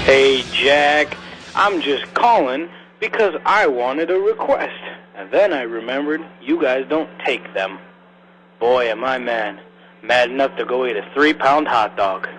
Hey, Jack, I'm just calling because I wanted a request. And then I remembered you guys don't take them. Boy, am I mad. Mad enough to go eat a 3-pound hot dog.